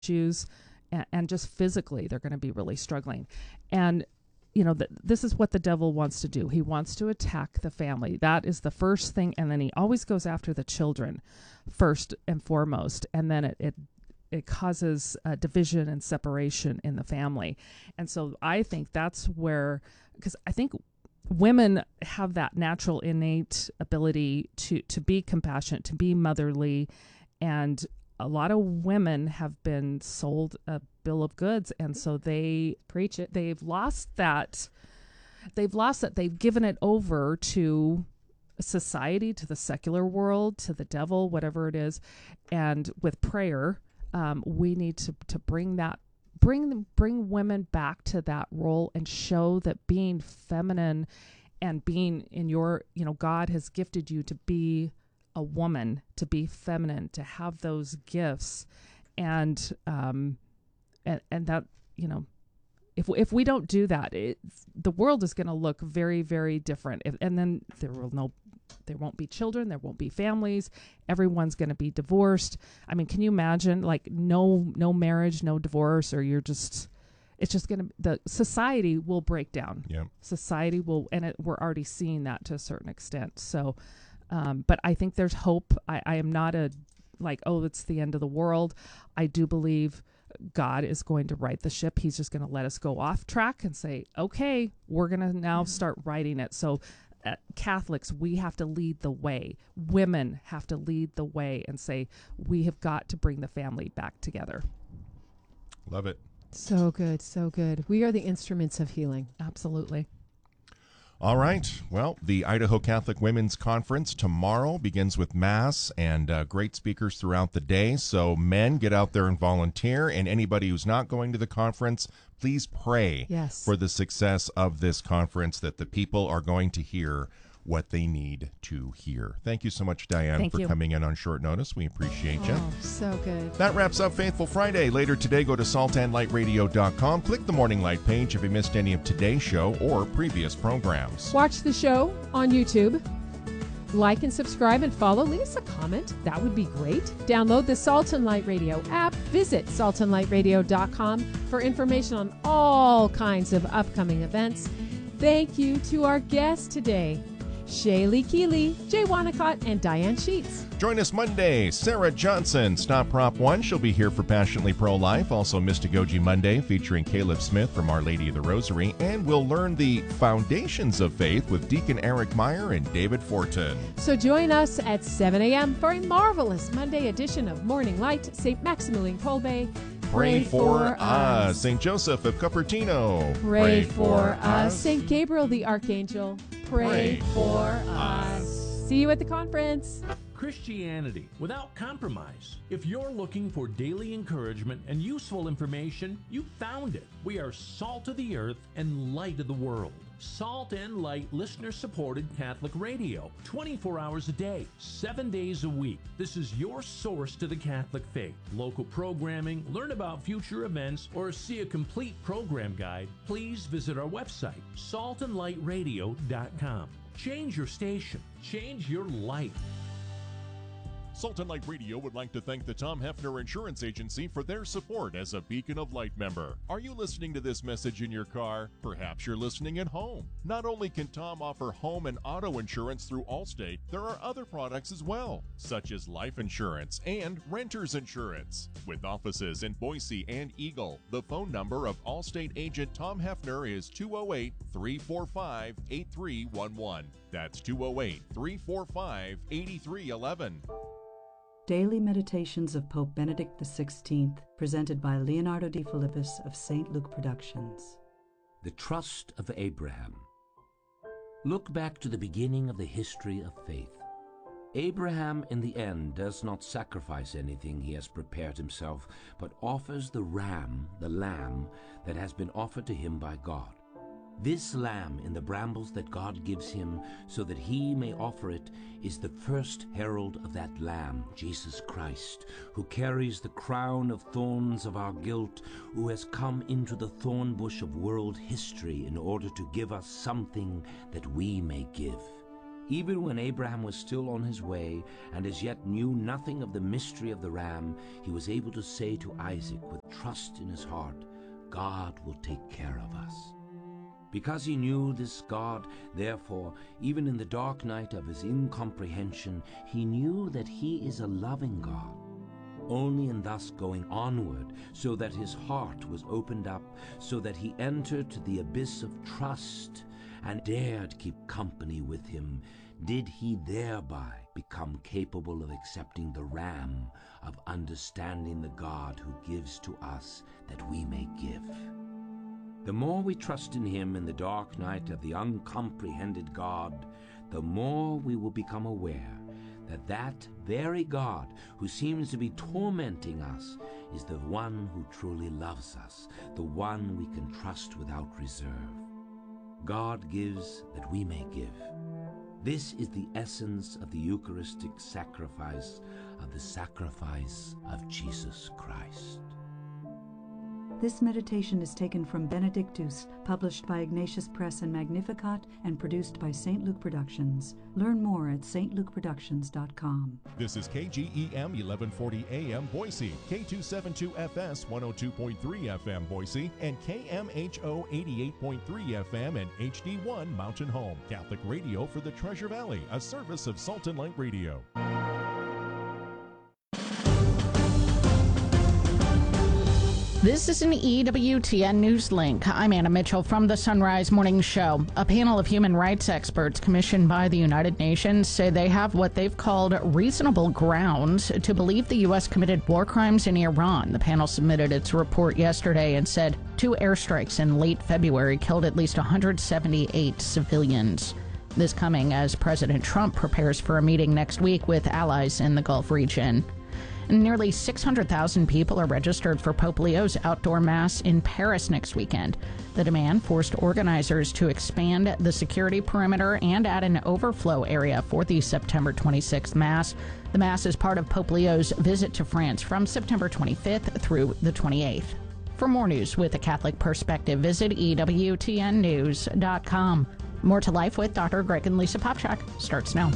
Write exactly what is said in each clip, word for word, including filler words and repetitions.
issues, and, and just physically they're going to be really struggling. And you know, th- this is what the devil wants to do. He wants to attack the family. That is the first thing. And then he always goes after the children first and foremost. And then it, it, it causes uh, division and separation in the family. And so I think that's where, because I think women have that natural innate ability to, to be compassionate, to be motherly. And a lot of women have been sold a bill of goods, and so they preach it. They've lost that. They've lost that. They've given it over to society, to the secular world, to the devil, whatever it is. And with prayer, um, we need to to bring that, bring bring women back to that role and show that being feminine and being in your, you know, God has gifted you to be a woman, to be feminine, to have those gifts, and um, and and that, you know, if if we don't do that, it, the world is going to look very, very different. If, and then there will no, there won't be children, there won't be families. Everyone's going to be divorced. I mean, can you imagine, like, no no marriage, no divorce, or you're just, it's just going to, the society will break down. Yeah, society will, and it, we're already seeing that to a certain extent. So. Um, but I think there's hope. I, I am not a, like, oh, it's the end of the world. I do believe God is going to right the ship. He's just going to let us go off track and say, okay, we're going to now start righting it. So uh, Catholics, we have to lead the way. Women have to lead the way and say, we have got to bring the family back together. Love it. So good, so good. We are the instruments of healing. Absolutely. All right. Well, the Idaho Catholic Women's Conference tomorrow begins with Mass and uh, great speakers throughout the day. So men, get out there and volunteer. And anybody who's not going to the conference, please pray yes. for the success of this conference, that the people are going to hear what they need to hear. Thank you so much, Diane, Thank for you. coming in on short notice. We appreciate you. Oh, so good. That wraps up Faithful Friday. Later today, go to salt and light radio dot com. Click the Morning Light page if you missed any of today's show or previous programs. Watch the show on YouTube. Like and subscribe and follow. Leave us a comment. That would be great. Download the Salt and Light Radio app. Visit salt and light radio dot com for information on all kinds of upcoming events. Thank you to our guests today, Shaylee Keeley, Jay Wanacott, and Diane Sheets. Join us Monday, Sarah Johnson, Stop Prop one. She'll be here for Passionately Pro-Life. Also, Mystagogy Monday, featuring Caleb Smith from Our Lady of the Rosary. And we'll learn the foundations of faith with Deacon Eric Meyer and David Fortin. So join us at seven a.m. for a marvelous Monday edition of Morning Light. Saint Maximilian Kolbe. Pray for us. Saint Joseph of Cupertino. Pray for us. Saint Gabriel the Archangel. Pray for us. See you at the conference. Christianity without compromise. If you're looking for daily encouragement and useful information, you found it. We are salt of the earth and light of the world. Salt and Light listener-supported Catholic radio, twenty-four hours a day, seven days a week. This is your source to the Catholic faith. Local programming, learn about future events, or see a complete program guide, please visit our website, salt and light radio dot com. Change your station. Change your life. Salt and Light Radio would like to thank the Tom Hefner Insurance Agency for their support as a Beacon of Light member. Are you listening to this message in your car? Perhaps you're listening at home. Not only can Tom offer home and auto insurance through Allstate, there are other products as well, such as life insurance and renter's insurance. With offices in Boise and Eagle, the phone number of Allstate agent Tom Hefner is two oh eight, three four five, eight three one one. That's two oh eight, three four five, eight three one one. Daily Meditations of Pope Benedict the sixteenth, presented by Leonardo Di Philippis of Saint Luke Productions. The Trust of Abraham. Look back to the beginning of the history of faith. Abraham, in the end, does not sacrifice anything he has prepared himself, but offers the ram, the lamb, that has been offered to him by God. This lamb in the brambles that God gives him so that he may offer it is the first herald of that Lamb, Jesus Christ, who carries the crown of thorns of our guilt, who has come into the thorn bush of world history in order to give us something that we may give. Even when Abraham was still on his way and as yet knew nothing of the mystery of the ram, he was able to say to Isaac with trust in his heart, God will take care of us. Because he knew this God, therefore, even in the dark night of his incomprehension, he knew that he is a loving God. Only in thus going onward, so that his heart was opened up, so that he entered to the abyss of trust and dared keep company with him, did he thereby become capable of accepting the ram, of understanding the God who gives to us that we may give. The more we trust in him in the dark night of the uncomprehended God, the more we will become aware that that very God who seems to be tormenting us is the one who truly loves us, the one we can trust without reserve. God gives that we may give. This is the essence of the Eucharistic sacrifice, of the sacrifice of Jesus Christ. This meditation is taken from Benedictus, published by Ignatius Press and Magnificat, and produced by Saint Luke Productions. Learn more at s t luke productions dot com. This is K G E M eleven forty A M Boise, K two seventy-two F S one oh two point three F M Boise, and K M H O eighty-eight point three F M and H D one Mountain Home. Catholic radio for the Treasure Valley, a service of Salt and Light Radio. This is an E W T N News Link. I'm Anna Mitchell from the Sunrise Morning Show. A panel of human rights experts commissioned by the United Nations say they have what they've called reasonable grounds to believe the U S committed war crimes in Iran. The panel submitted its report yesterday and said two airstrikes in late February killed at least one hundred seventy-eight civilians. This coming as President Trump prepares for a meeting next week with allies in the Gulf region. Nearly six hundred thousand people are registered for Pope Leo's outdoor Mass in Paris next weekend. The demand forced organizers to expand the security perimeter and add an overflow area for the September twenty-sixth Mass. The Mass is part of Pope Leo's visit to France from September twenty-fifth through the twenty-eighth. For more news with a Catholic perspective, visit E W T N news dot com. More to Life with Doctor Greg and Lisa Popchak starts now.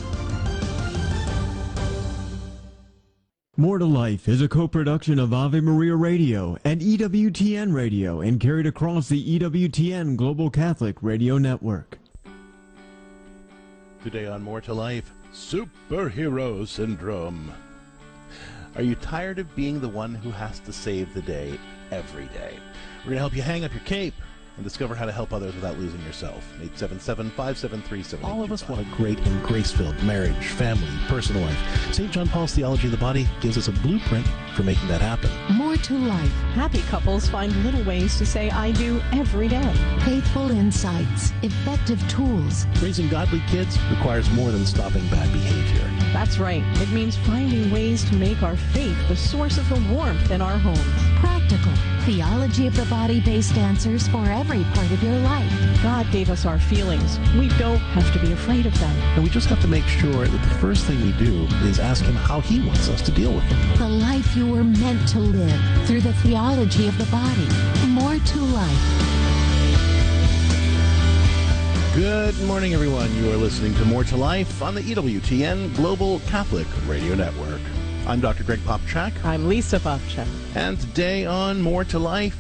More to Life is a co-production of Ave Maria Radio and E W T N Radio and carried across the E W T N Global Catholic Radio Network. Today on More to Life, Superhero Syndrome. Are you tired of being the one who has to save the day every day? We're going to help you hang up your cape and discover how to help others without losing yourself. eight seven seven, five seven three, seven eight two five. All of us want a great and grace-filled marriage, family, personal life. Saint John Paul's Theology of the Body gives us a blueprint for making that happen. More to life. Happy couples find little ways to say I do every day. Faithful insights. Effective tools. Raising godly kids requires more than stopping bad behavior. That's right. It means finding ways to make our faith the source of the warmth in our homes. Practical. Theology of the Body-based answers for every part of your life. God gave us our feelings. We don't have to be afraid of them. And we just have to make sure that the first thing we do is ask him how he wants us to deal with them. The life you were meant to live through the theology of the body. More to life. Good morning, everyone. You are listening to More to Life on the E W T N Global Catholic Radio Network. I'm Doctor Greg Popchak. I'm Lisa Popchak. And today on More to Life,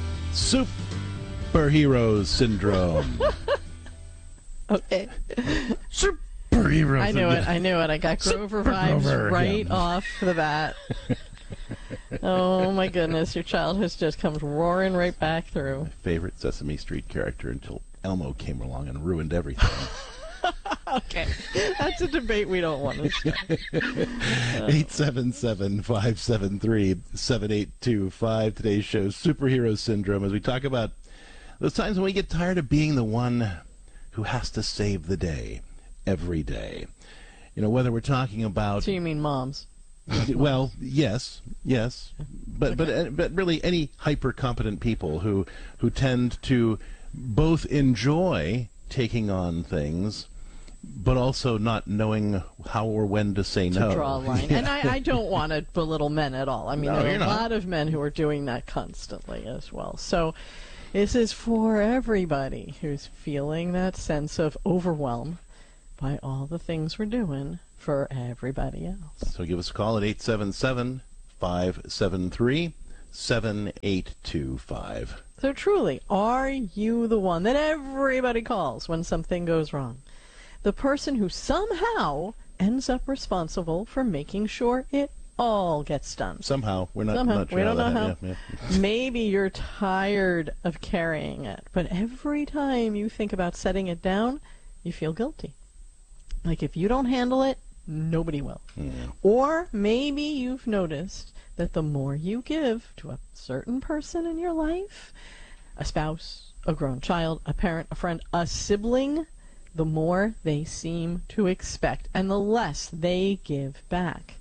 Superhero Syndrome. Okay. Superhero I knew syndrome. it. I knew it. I got Grover Super vibes Grover right again. off the bat. Oh, my goodness. Your childhood just comes roaring right back through. My favorite Sesame Street character until Elmo came along and ruined everything. Okay. That's a debate we don't want to start. eight seven seven, five seven three, seven eight two five. Today's show, Superhero Syndrome, as we talk about those times when we get tired of being the one who has to save the day every day. You know, whether we're talking about... So you mean moms? Well, yes, yes. But, Okay. but, but really any hyper-competent people who, who tend to both enjoy taking on things but also not knowing how or when to say to no. draw a line. Yeah. And I, I don't want to belittle men at all. I mean, No, there are you're a not. lot of men who are doing that constantly as well. So this is for everybody who's feeling that sense of overwhelm by all the things we're doing for everybody else. So give us a call at eight seven seven, five seven three, seven eight two five. So truly, are you the one that everybody calls when something goes wrong? The person who somehow ends up responsible for making sure it all gets done. Somehow. We're not, Somehow. not sure we don't how know that how. yeah, yeah. Maybe you're tired of carrying it, but every time you think about setting it down, you feel guilty. Like if you don't handle it, nobody will. Mm. Or maybe you've noticed that the more you give to a certain person in your life, a spouse, a grown child, a parent, a friend, a sibling, the more they seem to expect and the less they give back.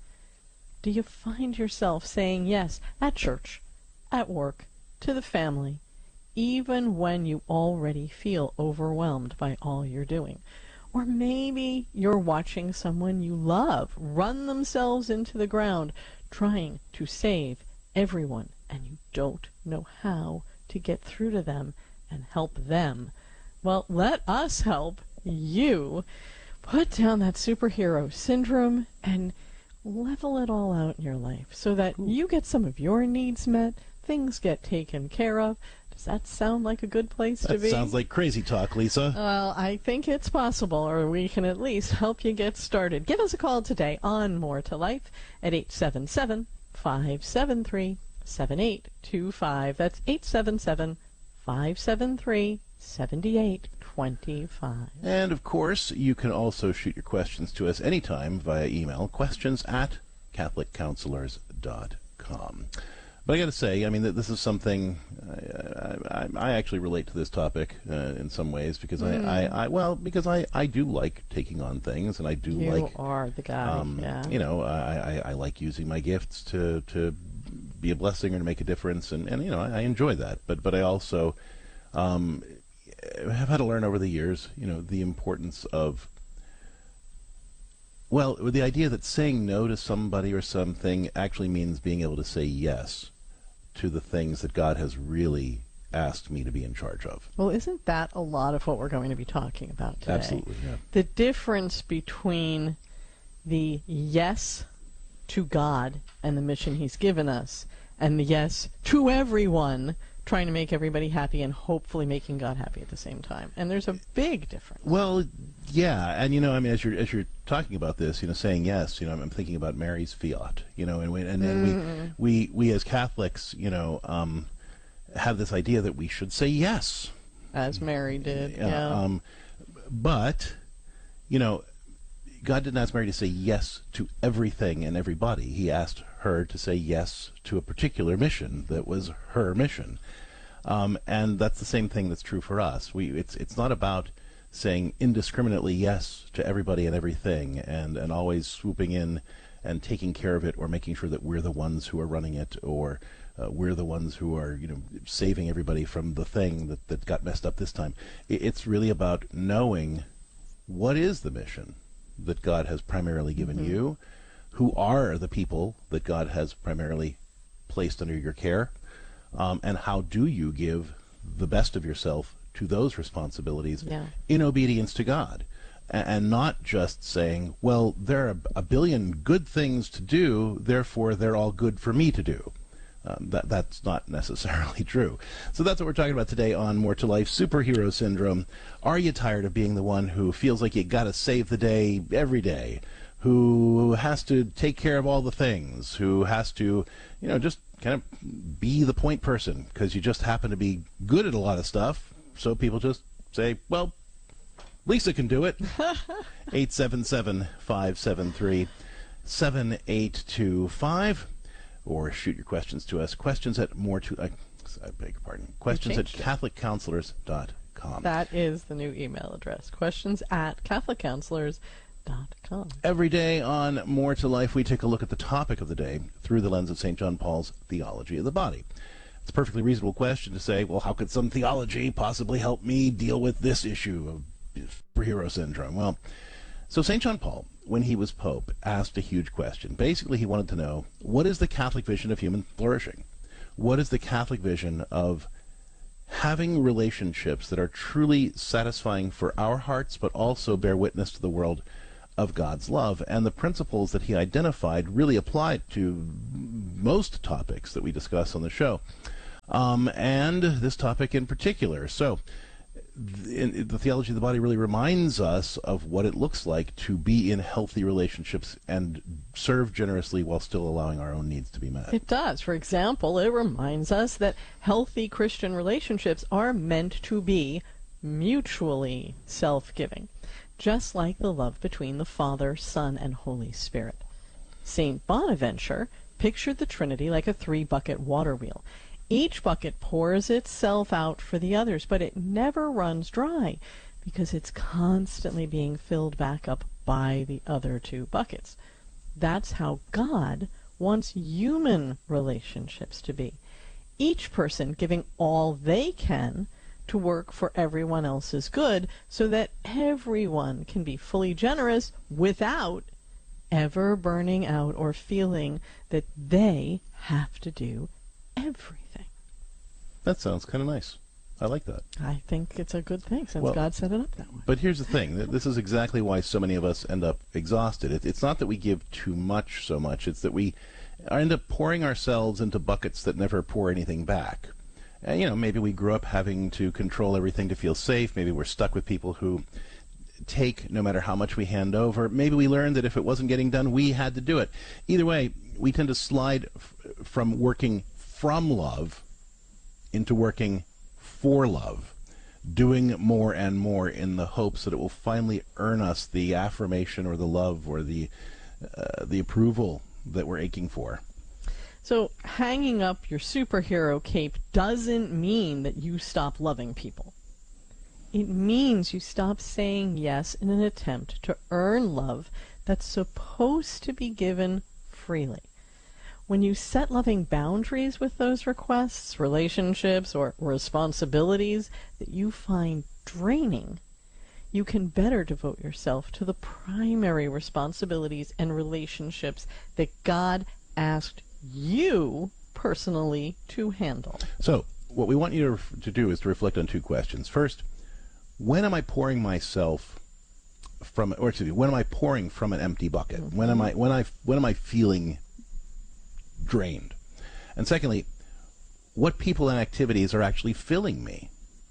Do you find yourself saying yes at church, at work, to the family, even when you already feel overwhelmed by all you're doing? Or maybe you're watching someone you love run themselves into the ground trying to save everyone, and you don't know how to get through to them and help them. Well, let us help you put down that superhero syndrome and level it all out in your life so that you get some of your needs met, things get taken care of. Does that sound like a good place That to be? sounds like crazy talk, Lisa. Well, I think it's possible, or we can at least help you get started. Give us a call today on More to Life at eight seven seven, five seven three, seven eight two five. That's eight seven seven, five seven three, seven eight two five. And, of course, you can also shoot your questions to us anytime via email, questions at catholic counselors dot com. But I got to say, I mean, that this is something I, I, I actually relate to this topic uh, in some ways because Mm. I, I, I, well, because I, I do like taking on things, and I do You like, are the guy, um, yeah. you know, I, I, I like using my gifts to, to be a blessing or to make a difference, and, and you know, I, I enjoy that. But but I also um, have had to learn over the years, you know, the importance of, well, the idea that saying no to somebody or something actually means being able to say yes to the things that God has really asked me to be in charge of. Well, isn't that a lot of what we're going to be talking about today? Absolutely, yeah. The difference between the yes to God and the mission He's given us and the yes to everyone, trying to make everybody happy and hopefully making God happy at the same time. And there's a big difference. Well, yeah, and you know, I mean, as you're as you're talking about this, you know, saying yes, you know, I'm thinking about Mary's fiat, you know, and we and, and Mm. we, we we as Catholics, you know, um, have this idea that we should say yes, As Mary did, Uh, yeah. Um, but you know, God didn't ask Mary to say yes to everything and everybody. He asked her to say yes to a particular mission that was her mission. Um, and that's the same thing that's true for us. We it's it's not about saying indiscriminately yes to everybody and everything and, and always swooping in and taking care of it or making sure that we're the ones who are running it or uh, we're the ones who are, you know, saving everybody from the thing that, that got messed up this time. It, it's really about knowing what is the mission that God has primarily given Mm-hmm. you, who are the people that God has primarily placed under your care, um, and how do you give the best of yourself to those responsibilities Yeah. in obedience to God, A- and not just saying, well, there are a billion good things to do, therefore they're all good for me to do. Um, that that's not necessarily true. So that's what we're talking about today on More to Life, Superhero Syndrome. Are you tired of being the one who feels like you got to save the day every day, who has to take care of all the things, who has to, you know, just kind of be the point person because you just happen to be good at a lot of stuff, so people just say, well, Lisa can do it. eight seven seven, five seven three, seven eight two five. Or shoot your questions to us. Questions at more to, uh, I beg your pardon. Questions at changed it. catholic counselors dot com. That is the new email address. Questions at catholic counselors dot com. Every day on More to Life, we take a look at the topic of the day through the lens of Saint John Paul's theology of the body. It's a perfectly reasonable question to say, well, how could some theology possibly help me deal with this issue of superhero syndrome? Well, so Saint John Paul, when he was Pope, asked a huge question. Basically, he wanted to know, what is the Catholic vision of human flourishing? What is the Catholic vision of having relationships that are truly satisfying for our hearts, but also bear witness to the world of God's love. And the principles that he identified really apply to most topics that we discuss on the show, um, and this topic in particular. So in, the theology of the body really reminds us of what it looks like to be in healthy relationships and serve generously while still allowing our own needs to be met. It does. For example, it reminds us that healthy Christian relationships are meant to be mutually self-giving, just like the love between the Father, Son, and Holy Spirit. Saint Bonaventure pictured the Trinity like a three-bucket water wheel. Each bucket pours itself out for the others, but it never runs dry because it's constantly being filled back up by the other two buckets. That's how God wants human relationships to be. Each person giving all they can to work for everyone else's good so that everyone can be fully generous without ever burning out or feeling that they have to do everything. That sounds kind of nice. I like that. I think it's a good thing since Well, God set it up that way. But here's the thing. th- This is exactly why so many of us end up exhausted. It, it's not that we give too much so much. It's that we end up pouring ourselves into buckets that never pour anything back. And, you know, maybe we grew up having to control everything to feel safe. Maybe we're stuck with people who take no matter how much we hand over. Maybe we learned that if it wasn't getting done, we had to do it. Either way, we tend to slide f- from working from love into working for love, doing more and more in the hopes that it will finally earn us the affirmation or the love or the uh, the approval that we're aching for. So hanging up your superhero cape doesn't mean that you stop loving people. It means you stop saying yes in an attempt to earn love that's supposed to be given freely. When you set loving boundaries with those requests, relationships, or responsibilities that you find draining, you can better devote yourself to the primary responsibilities and relationships that God asked you personally to handle. So what we want you to, ref- to do is to reflect on two questions. First, when am I pouring myself from, or excuse me, when am I pouring from an empty bucket? Mm-hmm. When am I when I when am I feeling drained? And secondly, what people and activities are actually filling me?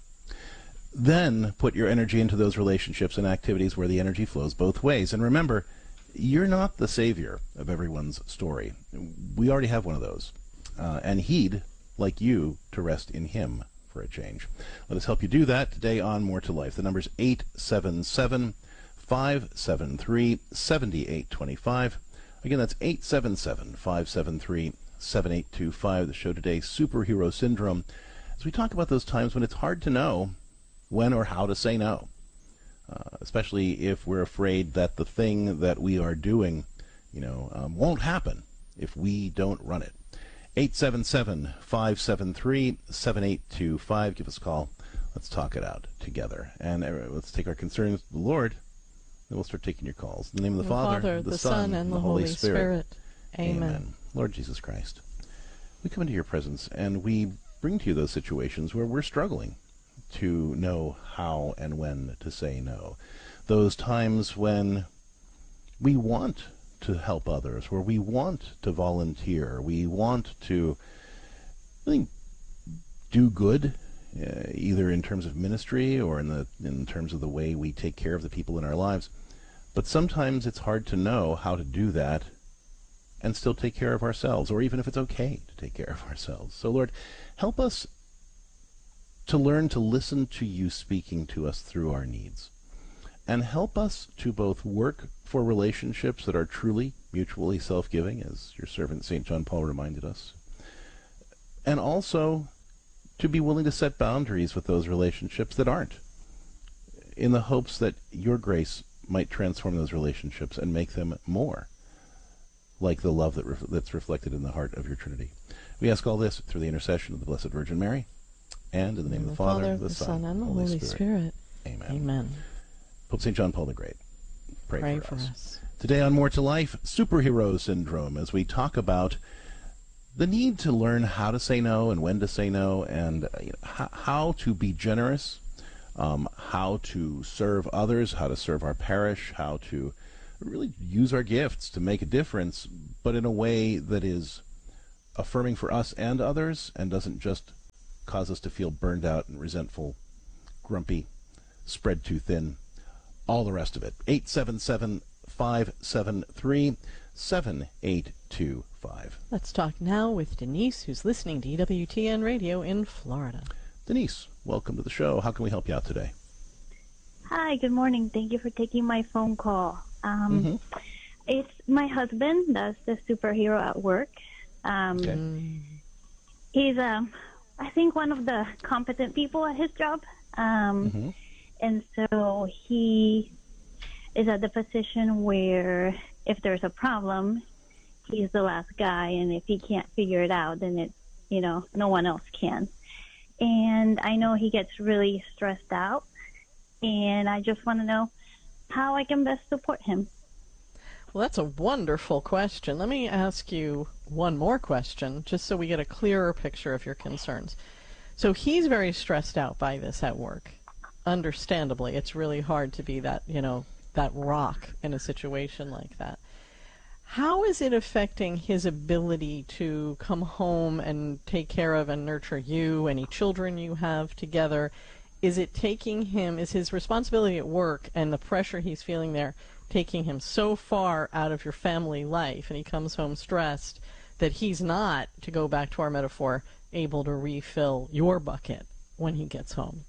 Then put your energy into those relationships and activities where the energy flows both ways. And remember, you're not the savior of everyone's story. We already have one of those. Uh, and he'd like you to rest in him for a change. Let us help you do that today on More to Life. The number's eight seven seven, five seven three, seven eight two five. Again, that's eight seven seven, five seven three, seven eight two five. The show today, Superhero Syndrome, as we talk about those times when it's hard to know when or how to say no, uh, especially if we're afraid that the thing that we are doing, you know, um, won't happen if we don't run it. eight seven seven, five seven three, seven eight two five. Give us a call. Let's talk it out together. And uh, let's take our concerns to the Lord. Then we'll start taking your calls. In the name of the, the Father, Father, the, the Son, Son, and the Holy Spirit. Spirit. Amen. Amen. Lord Jesus Christ, we come into your presence and we bring to you those situations where we're struggling to know how and when to say no. Those times when we want to help others, where we want to volunteer, we want to really do good, uh, either in terms of ministry or in the in terms of the way we take care of the people in our lives. But sometimes it's hard to know how to do that and still take care of ourselves, or even if it's okay to take care of ourselves. So Lord, help us to learn to listen to you speaking to us through our needs. And help us to both work for relationships that are truly mutually self-giving, as your servant Saint John Paul reminded us, and also to be willing to set boundaries with those relationships that aren't, in the hopes that your grace might transform those relationships and make them more like the love that ref- that's reflected in the heart of your Trinity. We ask all this through the intercession of the Blessed Virgin Mary, and in the name In of the Father, Father, the, the Son, Son, and the Holy, Holy Spirit. Spirit. Amen. Amen. Pope Saint John Paul the Great, pray, Pray for, for us. us. Today on More to Life, Superhero Syndrome, as we talk about the need to learn how to say no and when to say no, and uh, you know, how, how to be generous, um, how to serve others, how to serve our parish, how to really use our gifts to make a difference, but in a way that is affirming for us and others and doesn't just cause us to feel burned out and resentful, grumpy, spread too thin, all the rest of it. eight seven seven, five seven three, seven eight two five. Let's talk now with Denise, who's listening to E W T N Radio in Florida. Denise, welcome to the show. How can we help you out today? Hi, good morning. Thank you for taking my phone call. Um, Mm-hmm. It's my husband that's the superhero at work. Um, Okay. He's, um, I think, one of the competent people at his job. Um, Mhm. And so he is at the position where if there's a problem, he's the last guy. And if he can't figure it out, then it, you know, no one else can. And I know he gets really stressed out. And I just want to know how I can best support him. Well, that's a wonderful question. Let me ask you one more question, just so we get a clearer picture of your concerns. So he's very stressed out by this at work. Understandably, it's really hard to be that, you know, that rock in a situation like that. How is it affecting his ability to come home and take care of and nurture you, any children you have together? Is it taking him, is his responsibility at work and the pressure he's feeling there taking him so far out of your family life, and he comes home stressed, that he's not, to go back to our metaphor, able to refill your bucket when he gets home?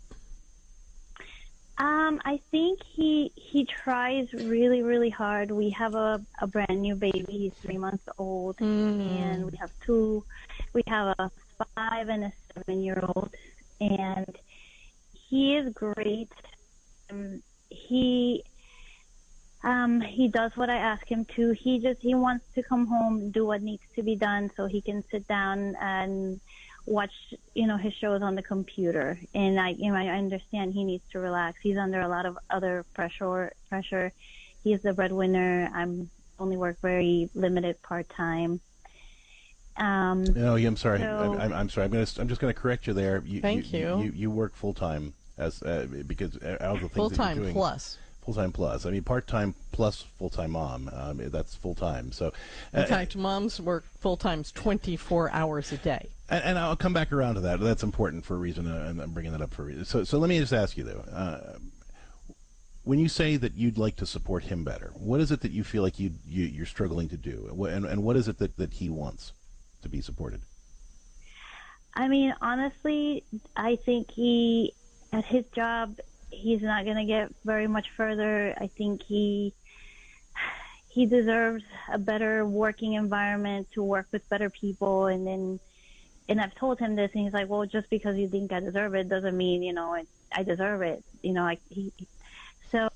Um, I think he he tries really, really hard. We have a, a brand new baby. He's three months old, and we have two. We have a five and a seven-year-old, and he is great. Um, he um, he does what I ask him to. He just he wants to come home, do what needs to be done, so he can sit down and watch, you know, his shows on the computer. And I, you know, I understand he needs to relax. He's under a lot of other pressure. Pressure. He's the breadwinner. I'm only work very limited part time. Um, No, yeah, I'm sorry. so- I'm, I'm sorry. I'm gonna. I'm just going to correct you there. You, Thank you. You, you work full time as uh, because all the things Full that you're time doing. plus. Full time plus. I mean, part time plus full time mom. Um, that's full time. So, uh, In fact, moms work full times twenty-four hours a day. And, and I'll come back around to that. That's important for a reason, uh, and I'm bringing that up for a reason. So, so let me just ask you though. Uh, when you say that you'd like to support him better, what is it that you feel like you, you you're struggling to do, Wh- and and what is it that, that he wants to be supported? I mean, honestly, I think he, at his job, he's not going to get very much further. I think he he deserves a better working environment to work with better people. And then, and I've told him this, and he's like, well, just because you think I deserve it doesn't mean, you know, I, I deserve it. You know, I, he, so.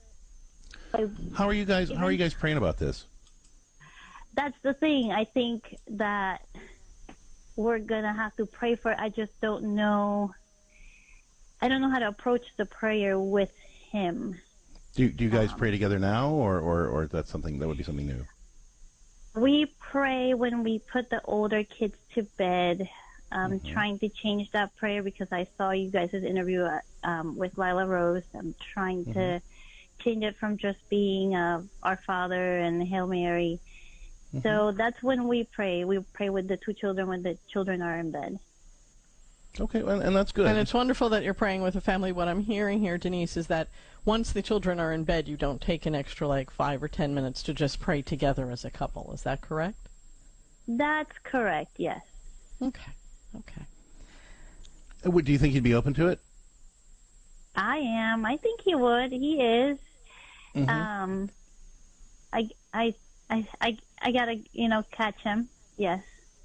I, How are you guys? How are you guys praying about this? That's the thing. I think that we're going to have to pray for it. I just don't know. I don't know how to approach the prayer with him. Do do you guys pray together now, or, or or that's something that would be something new? We pray when we put the older kids to bed. I'm Mm-hmm. trying to change that prayer because I saw you guys' interview uh, um, with Lila Rose. I'm trying Mm-hmm. to change it from just being uh, Our Father and Hail Mary. Mm-hmm. So that's when we pray. We pray with the two children when the children are in bed. Okay, and, and that's good. And it's wonderful that you're praying with a family. What I'm hearing here, Denise, is that once the children are in bed, you don't take an extra like five or ten minutes to just pray together as a couple. Is that correct? That's correct, yes. Okay. Okay. Uh, would- Do you think he'd be open to it? I am. I think he would. He is. Mhm. Um, I, I, I, I, I gotta, you know, catch him. Yes.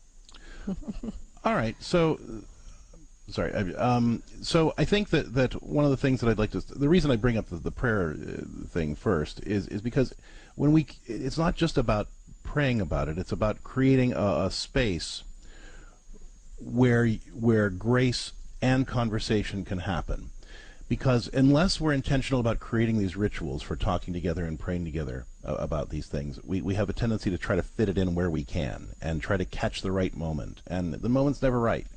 All right. So, uh, sorry. I- Um, so I think that, that one of the things that I'd like to, the reason I bring up the, the prayer uh, thing first is is because when we, it's not just about praying about it. It's about creating a, a space where where grace and conversation can happen. Because unless we're intentional about creating these rituals for talking together and praying together uh, about these things, we, we have a tendency to try to fit it in where we can and try to catch the right moment. And the moment's never right.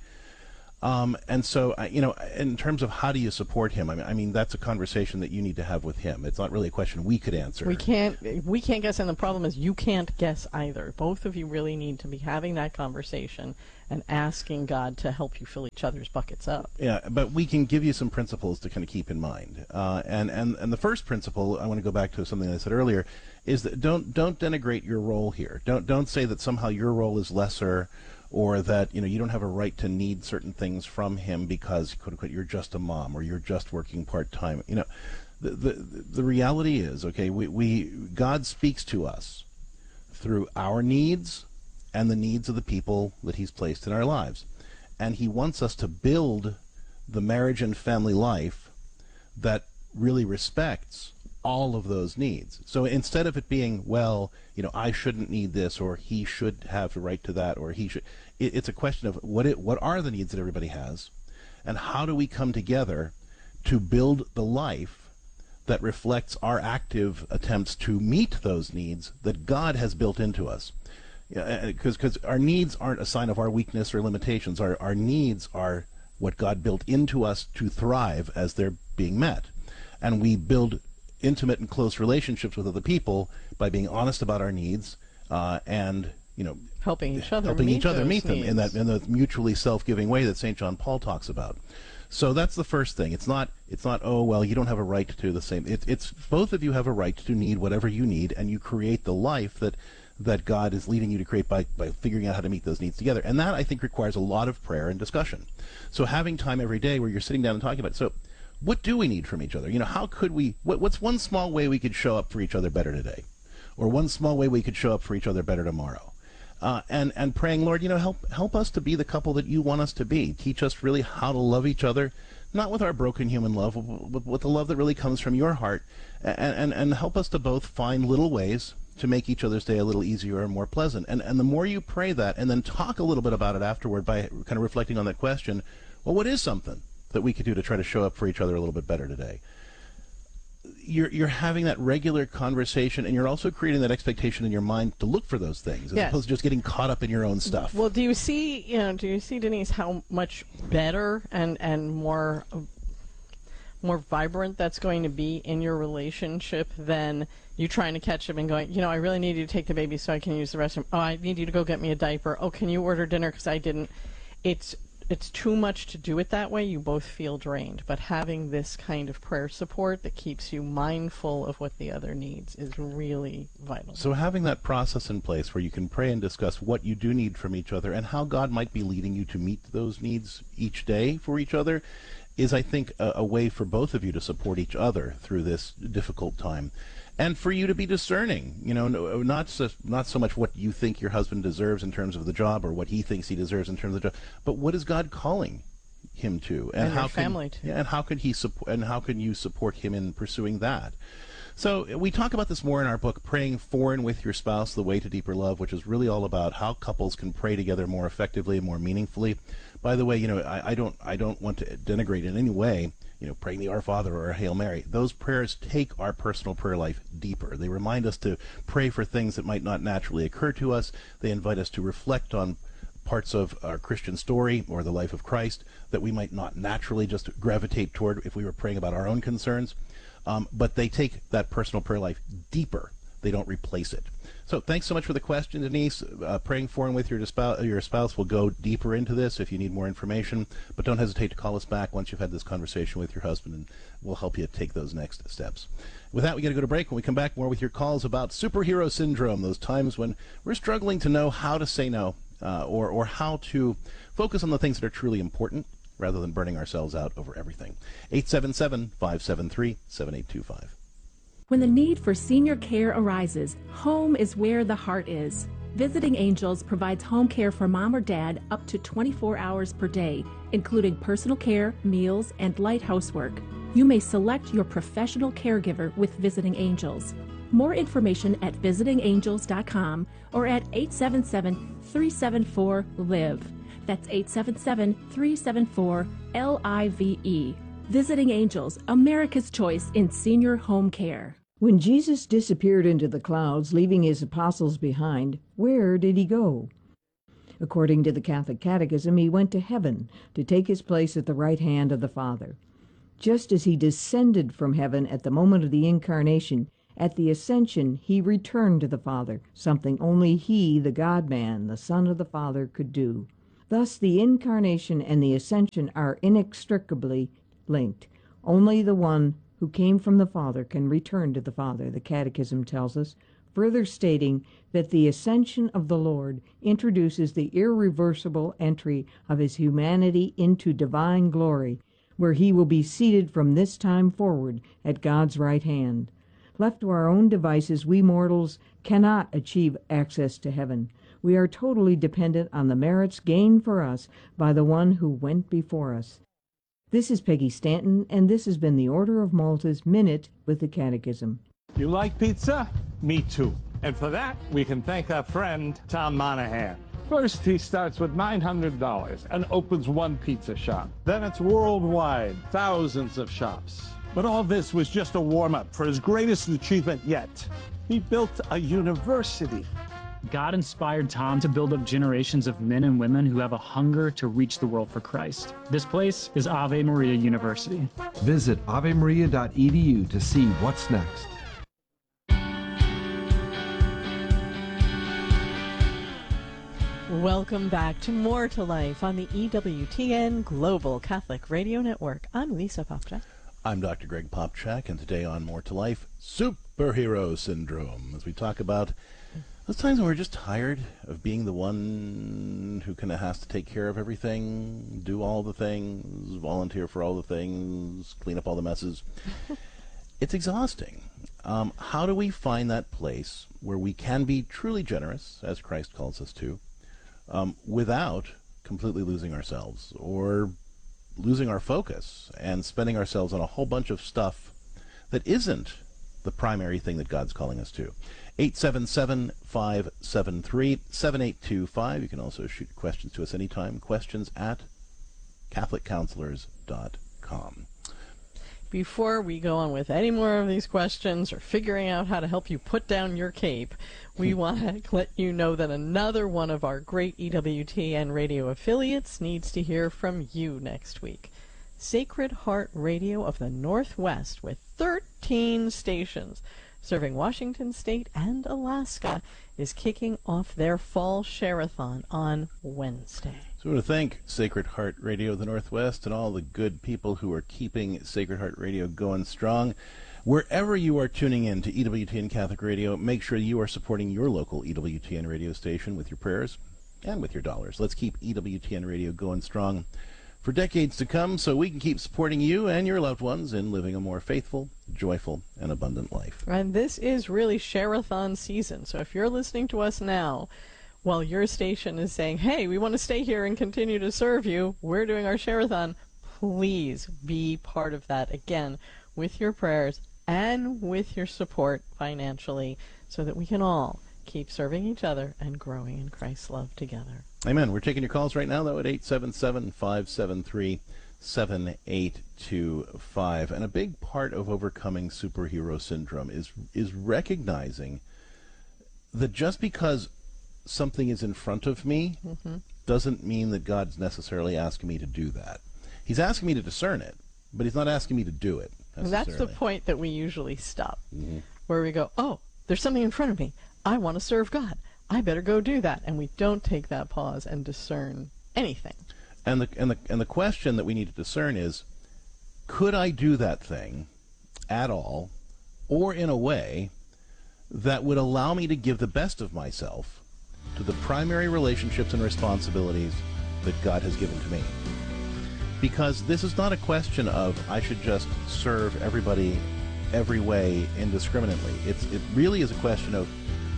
Um, and so, uh, you know, in terms of how do you support him, I mean, I mean, that's a conversation that you need to have with him. It's not really a question we could answer. We can't, we can't guess, and the problem is you can't guess either. Both of you really need to be having that conversation and asking God to help you fill each other's buckets up. Yeah, but we can give you some principles to kind of keep in mind. Uh, and, and, and the first principle, I want to go back to something I said earlier, is that don't don't denigrate your role here. Don't don't say that somehow your role is lesser, or that, you know, you don't have a right to need certain things from him because, quote unquote, you're just a mom or you're just working part-time. You know, the the, the reality is, okay, we, we God speaks to us through our needs and the needs of the people that he's placed in our lives. And he wants us to build the marriage and family life that really respects all of those needs. So instead of it being, well, you know, I shouldn't need this, or he should have the right to that, or he should, it, it's a question of what it, what are the needs that everybody has, and how do we come together to build the life that reflects our active attempts to meet those needs that God has built into us. Because because our needs aren't a sign of our weakness or limitations. Our, our needs are what God built into us to thrive as they're being met. And we build intimate and close relationships with other people by being honest about our needs uh, and, you know, helping each other helping meet each other those meet them needs. in that in the mutually self-giving way that Saint John Paul talks about. So that's the first thing. It's not it's not oh well, you don't have a right to the same. It, it's both of you have a right to need whatever you need, and you create the life that that God is leading you to create by, by figuring out how to meet those needs together. And that, I think, requires a lot of prayer and discussion. So having time every day where you're sitting down and talking about it. So what do we need from each other? You know, how could we, what, what's one small way we could show up for each other better today? Or one small way we could show up for each other better tomorrow? Uh, and, and praying, Lord, you know, help, help us to be the couple that you want us to be. Teach us really how to love each other, not with our broken human love, but with the love that really comes from your heart. And, and, and help us to both find little ways to make each other's day a little easier and more pleasant. And and the more you pray that, and then talk a little bit about it afterward by kind of reflecting on that question, well, what is something that we could do to try to show up for each other a little bit better today? You're you're having that regular conversation, and you're also creating that expectation in your mind to look for those things, as Yes. opposed to just getting caught up in your own stuff. Well, do you see, you know, do you see, Denise, how much better and, and more more vibrant that's going to be in your relationship than you trying to catch him and going, you know, I really need you to take the baby so I can use the restroom. Oh, I need you to go get me a diaper. Oh, can you order dinner because I didn't? It's it's too much to do it that way. You both feel drained. But having this kind of prayer support that keeps you mindful of what the other needs is really vital. So having that process in place where you can pray and discuss what you do need from each other and how God might be leading you to meet those needs each day for each other is, I think, a, a way for both of you to support each other through this difficult time. And for you to be discerning, you know, no, not so, not so much what you think your husband deserves in terms of the job or what he thinks he deserves in terms of the job, but what is God calling him to, And how your can, family too. Yeah, and how can he support, and how can you support him in pursuing that? So we talk about this more in our book, Praying For and With Your Spouse, The Way to Deeper Love, which is really all about how couples can pray together more effectively and more meaningfully. By the way, you know, I, I don't I don't want to denigrate in any way, you know, praying the Our Father or a Hail Mary. Those prayers take our personal prayer life deeper. They remind us to pray for things that might not naturally occur to us. They invite us to reflect on parts of our Christian story or the life of Christ that we might not naturally just gravitate toward if we were praying about our own concerns. Um, but they take that personal prayer life deeper. They don't replace it. So thanks so much for the question, Denise. Uh, praying for and with your spouse, your spouse will go deeper into this if you need more information. But don't hesitate to call us back once you've had this conversation with your husband, and we'll help you take those next steps. With that, we got to go to break. When we come back, more with your calls about superhero syndrome, those times when we're struggling to know how to say no uh, or, or how to focus on the things that are truly important rather than burning ourselves out over everything. eight seven seven, five seven three, seven eight two five. When the need for senior care arises, home is where the heart is. Visiting Angels provides home care for mom or dad up to twenty-four hours per day, including personal care, meals, and light housework. You may select your professional caregiver with Visiting Angels. More information at visiting angels dot com or at eight seven seven, three seven four, L I V E. That's eight seven seven, three seven four, L I V E. Visiting Angels, America's choice in senior home care. When Jesus disappeared into the clouds, leaving his apostles behind, where did he go? According to the Catholic Catechism, he went to heaven to take his place at the right hand of the Father. Just as he descended from heaven at the moment of the Incarnation, at the Ascension he returned to the Father, something only he, the God-man, the Son of the Father, could do. Thus the Incarnation and the Ascension are inextricably linked. Only the one who came from the Father can return to the Father, the Catechism tells us, further stating that the ascension of the Lord introduces the irreversible entry of his humanity into divine glory, where he will be seated from this time forward at God's right hand. Left to our own devices, we mortals cannot achieve access to heaven. We are totally dependent on the merits gained for us by the one who went before us. This is Peggy Stanton, and this has been the Order of Malta's Minute with the Catechism. You like pizza? Me too. And for that, we can thank our friend, Tom Monahan. First, he starts with nine hundred dollars and opens one pizza shop. Then it's worldwide, thousands of shops. But all this was just a warm-up for his greatest achievement yet. He built a university. God inspired Tom to build up generations of men and women who have a hunger to reach the world for Christ. This place is Ave Maria University. Visit ave maria dot e d u to see what's next. Welcome back to More to Life on the E W T N Global Catholic Radio Network. I'm Lisa Popchak. I'm Doctor Greg Popchak, and today on More to Life, Superhero Syndrome, as we talk about those times when we're just tired of being the one who kind of has to take care of everything, do all the things, volunteer for all the things, clean up all the messes. It's exhausting. Um, how do we find that place where we can be truly generous, as Christ calls us to, um, without completely losing ourselves or losing our focus and spending ourselves on a whole bunch of stuff that isn't the primary thing that God's calling us to? eight seven seven, five seven three, seven eight two five. You can also shoot questions to us anytime. Questions at catholic counselors dot com. Before we go on with any more of these questions or figuring out how to help you put down your cape, we want to let you know that another one of our great E W T N radio affiliates needs to hear from you next week. Sacred Heart Radio of the Northwest, with thirteen stations serving Washington State and Alaska, is kicking off their fall share-a-thon on Wednesday. So we want to thank Sacred Heart Radio of the Northwest and all the good people who are keeping Sacred Heart Radio going strong. Wherever you are tuning in to E W T N Catholic Radio, make sure you are supporting your local E W T N radio station with your prayers and with your dollars. Let's keep E W T N Radio going strong for decades to come so we can keep supporting you and your loved ones in living a more faithful, joyful, and abundant life. And this is really share-a-thon season, so if you're listening to us now while your station is saying, hey, we want to stay here and continue to serve you, we're doing our share-a-thon, please be part of that, again, with your prayers and with your support financially, so that we can all keep serving each other and growing in Christ's love together. Amen. We're taking your calls right now, though, at eight seven seven, five seven three, seven eight two five. And a big part of overcoming superhero syndrome is is recognizing that just because something is in front of me mm-hmm. doesn't mean that God's necessarily asking me to do that. He's asking me to discern it, but he's not asking me to do it necessarily. That's the point that we usually stop, mm-hmm. where we go, oh, there's something in front of me. I want to serve God. I better go do that. And we don't take that pause and discern anything. And the and the and the question that we need to discern is, could I do that thing at all, or in a way that would allow me to give the best of myself to the primary relationships and responsibilities that God has given to me? Because this is not a question of I should just serve everybody every way indiscriminately. It's it really is a question of,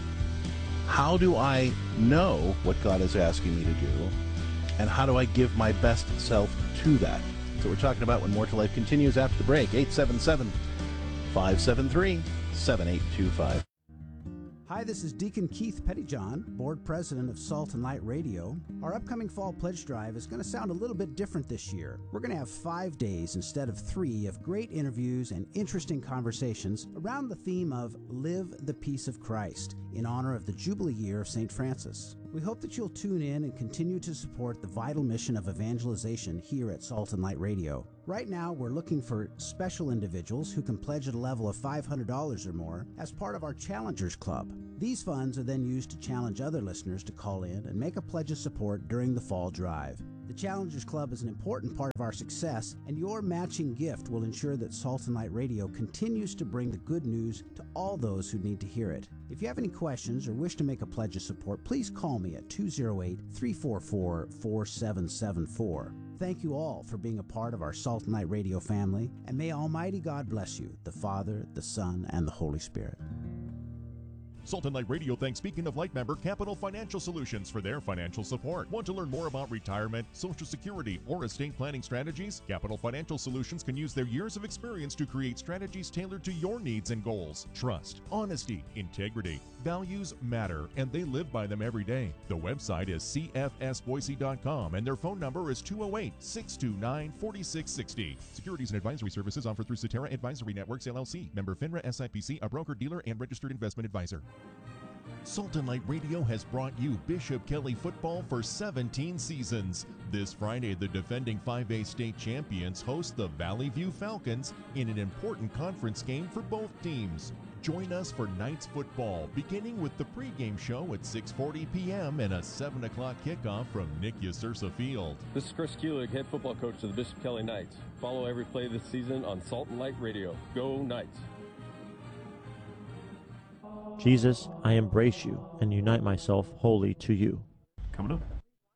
how do I know what God is asking me to do, and how do I give my best self to that? So we're talking about when More to Life continues after the break. eight seven seven, five seven three, seven eight two five. Hi, this is Deacon Keith Pettyjohn, Board President of Salt and Light Radio. Our upcoming Fall Pledge Drive is going to sound a little bit different this year. We're going to have five days instead of three of great interviews and interesting conversations around the theme of Live the Peace of Christ in honor of the Jubilee year of Saint Francis. We hope that you'll tune in and continue to support the vital mission of evangelization here at Salt and Light Radio. Right now, we're looking for special individuals who can pledge at a level of five hundred dollars or more as part of our Challengers Club. These funds are then used to challenge other listeners to call in and make a pledge of support during the fall drive. The Challengers Club is an important part of our success, and your matching gift will ensure that Salt and Light Radio continues to bring the good news to all those who need to hear it. If you have any questions or wish to make a pledge of support, please call me at two oh eight, three four four, four seven seven four. Thank you all for being a part of our Salt and Light Radio family, and may Almighty God bless you, the Father, the Son, and the Holy Spirit. Salt and Light Radio thanks Beacon of Light member Capital Financial Solutions for their financial support. Want to learn more about retirement, Social Security, or estate planning strategies? Capital Financial Solutions can use their years of experience to create strategies tailored to your needs and goals. Trust, honesty, integrity, values matter, and they live by them every day. The website is c f s boise dot com, and their phone number is two oh eight, six two nine, four six six oh. Securities and advisory services offered through Cetera Advisory Networks, L L C. Member FINRA S I P C, a broker, dealer, and registered investment advisor. Salt and Light Radio has brought you Bishop Kelly football for seventeen seasons. This Friday, the defending five A state champions host the Valley View Falcons in an important conference game for both teams. Join us for Knights football, beginning with the pregame show at six forty p.m. and a seven o'clock kickoff from Nick Yasursa Field. This is Chris Kulig, head football coach of the Bishop Kelly Knights. Follow every play this season on Salt and Light Radio. Go Knights! Jesus, I embrace you and unite myself wholly to you. Coming up.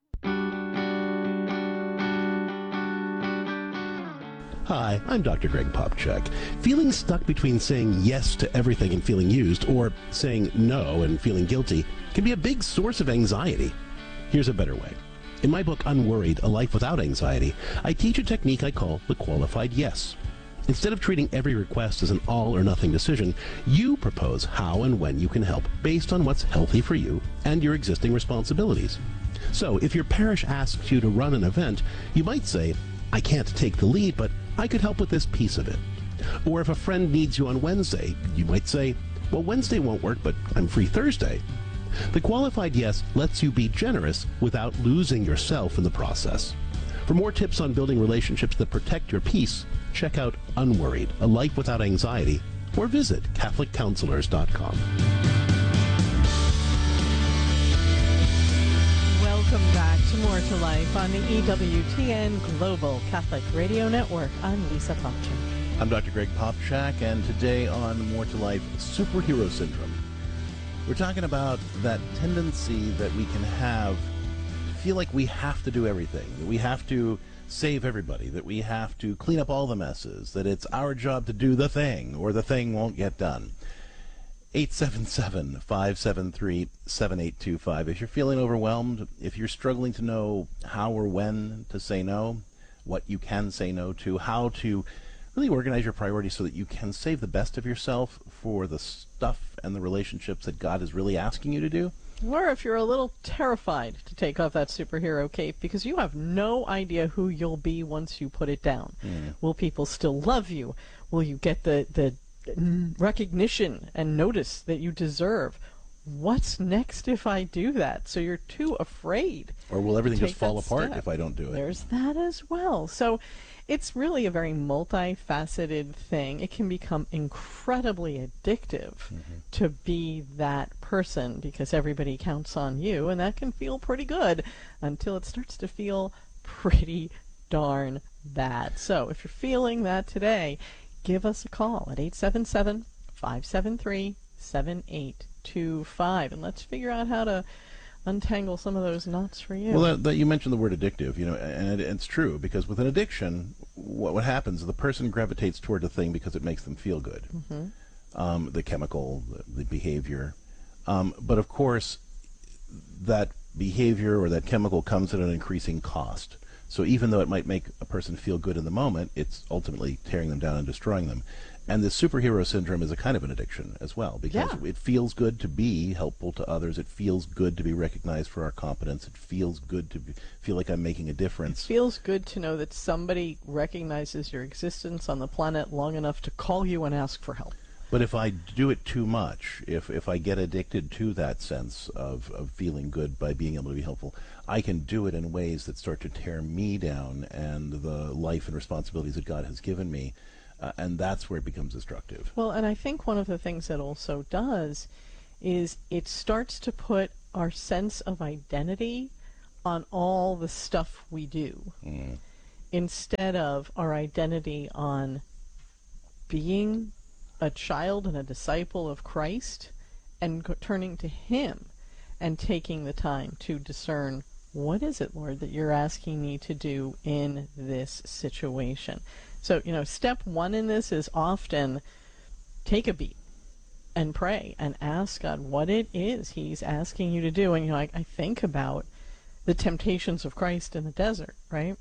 Hi, I'm Doctor Greg Popchak. Feeling stuck between saying yes to everything and feeling used, or saying no and feeling guilty, can be a big source of anxiety. Here's a better way. In my book, Unworried, A Life Without Anxiety, I teach a technique I call the qualified yes. Instead of treating every request as an all-or-nothing decision, you propose how and when you can help based on what's healthy for you and your existing responsibilities. So, if your parish asks you to run an event, you might say, I can't take the lead, but I could help with this piece of it. Or if a friend needs you on Wednesday, you might say, well, Wednesday won't work, but I'm free Thursday. The qualified yes lets you be generous without losing yourself in the process. For more tips on building relationships that protect your peace, check out Unworried, A Life Without Anxiety, or visit Catholic Counselors dot com. Welcome back to More to Life on the E W T N Global Catholic Radio Network. I'm Lisa Popchak. I'm Doctor Greg Popchak, and today on More to Life, Superhero Syndrome. We're talking about that tendency that we can have to feel like we have to do everything, that we have to save everybody, that we have to clean up all the messes, that it's our job to do the thing, or the thing won't get done. eight seven seven, five seven three, seven eight two five. If you're feeling overwhelmed, if you're struggling to know how or when to say no, what you can say no to, how to really organize your priorities so that you can save the best of yourself for the stuff and the relationships that God is really asking you to do. Or if you're a little terrified to take off that superhero cape because you have no idea who you'll be once you put it down. Mm. Will people still love you? Will you get the, the recognition and notice that you deserve? What's next if I do that? So you're too afraid. Or will everything just fall apart step. if I don't do it? There's that as well. So it's really a very multifaceted thing. It can become incredibly addictive mm-hmm. to be that person because everybody counts on you, and that can feel pretty good until it starts to feel pretty darn bad. So if you're feeling that today, give us a call at eight seven seven, five seven three, seven eight two five, and let's figure out how to untangle some of those knots for you. Well, that, that you mentioned the word addictive, you know, and it, it's true, because with an addiction, what, what happens is the person gravitates toward the thing because it makes them feel good. Mm-hmm. Um, the chemical, the, the behavior. Um, but of course, that behavior or that chemical comes at an increasing cost. So even though it might make a person feel good in the moment, it's ultimately tearing them down and destroying them. And the superhero syndrome is a kind of an addiction as well, because Yeah. it feels good to be helpful to others. It feels good to be recognized for our competence. It feels good to be, feel like I'm making a difference. It feels good to know that somebody recognizes your existence on the planet long enough to call you and ask for help. But if I do it too much, if if I get addicted to that sense of, of feeling good by being able to be helpful, I can do it in ways that start to tear me down and the life and responsibilities that God has given me. Uh, and that's where it becomes destructive. Well, and I think one of the things that also does is it starts to put our sense of identity on all the stuff we do, Mm. instead of our identity on being a child and a disciple of Christ and go- turning to Him and taking the time to discern, what is it, Lord, that you're asking me to do in this situation? So, you know, step one in this is often take a beat and pray and ask God what it is He's asking you to do. And, you know, I, I think about the temptations of Christ in the desert, right?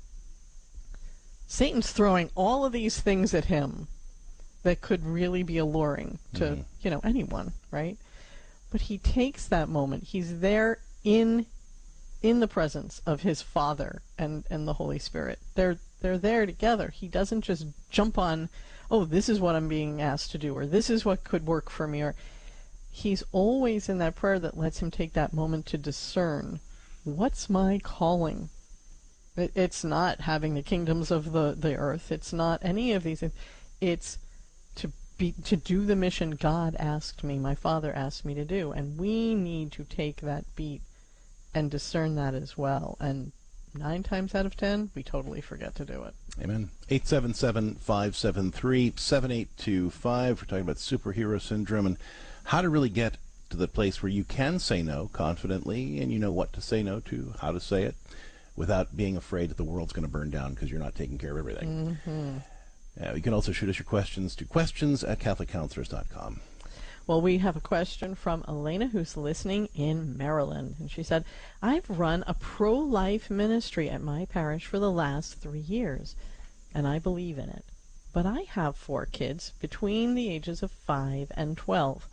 Satan's throwing all of these things at Him that could really be alluring to, Mhm. you know, anyone, right? But He takes that moment. He's there in in the presence of His Father and, and the Holy Spirit. They're they're there together. He doesn't just jump on, oh, this is what I'm being asked to do, or this is what could work for me, or He's always in that prayer that lets Him take that moment to discern, what's my calling? It, it's not having the kingdoms of the, the earth. It's not any of these things. It's to be to do the mission God asked me, my Father asked me to do. And we need to take that beat and discern that as well. And nine times out of ten, we totally forget to do it. Amen. eight seven seven, five seven three, seven eight two five. We're talking about superhero syndrome and how to really get to the place where you can say no confidently and you know what to say no to, how to say it, without being afraid that the world's going to burn down because you're not taking care of everything. Mm-hmm. Uh, you can also shoot us your questions to questions at catholic counselors dot com. Well, we have a question from Elena, who's listening in Maryland. And she said, I've run a pro-life ministry at my parish for the last three years, and I believe in it. But I have four kids between the ages of five and twelve.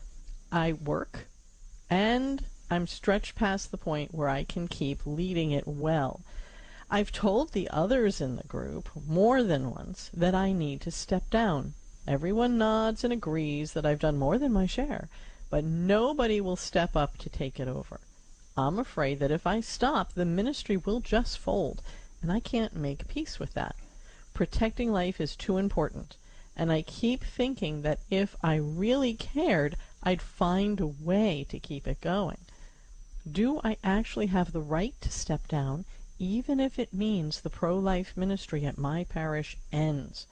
I work, and I'm stretched past the point where I can keep leading it well. I've told the others in the group more than once that I need to step down. Everyone nods and agrees that I've done more than my share, but nobody will step up to take it over. I'm afraid that if I stop, the ministry will just fold, and I can't make peace with that. Protecting life is too important, and I keep thinking that if I really cared, I'd find a way to keep it going. Do I actually have the right to step down, even if it means the pro-life ministry at my parish ends?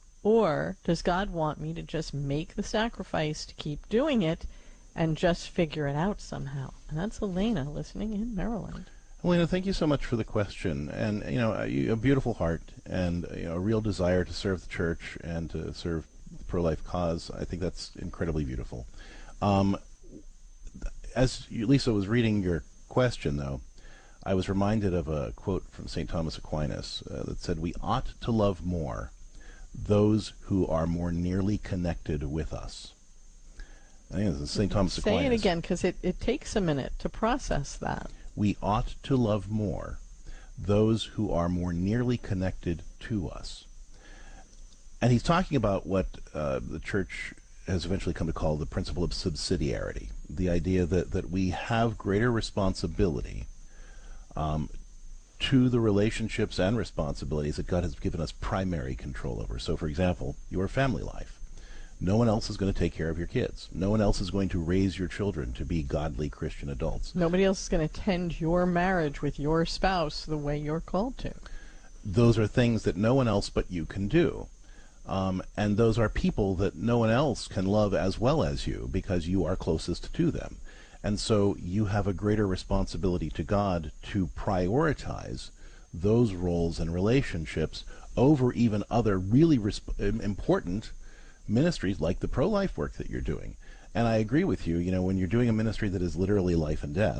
Or does God want me to just make the sacrifice to keep doing it and just figure it out somehow? And that's Elena listening in Maryland. Elena, thank you so much for the question. And, you know, a, a beautiful heart and, you know, a real desire to serve the church and to serve the pro-life cause. I think that's incredibly beautiful. Um, as you, Lisa was reading your question, though, I was reminded of a quote from Saint Thomas Aquinas uh, that said, we ought to love more those who are more nearly connected with us. I think this is Saint Thomas Aquinas. Say it again, because it, it takes a minute to process that. We ought to love more those who are more nearly connected to us. And he's talking about what uh, the church has eventually come to call the principle of subsidiarity, the idea that, that we have greater responsibility um, to the relationships and responsibilities that God has given us primary control over. So, for example, your family life. No one else is going to take care of your kids. No one else is going to raise your children to be godly Christian adults. Nobody else is going to tend your marriage with your spouse the way you're called to. Those are things that no one else but you can do. Um, and those are people that no one else can love as well as you because you are closest to them. And so you have a greater responsibility to God to prioritize those roles and relationships over even other really resp- important ministries like the pro-life work that you're doing. And I agree with you, you know, when you're doing a ministry that is literally life and death,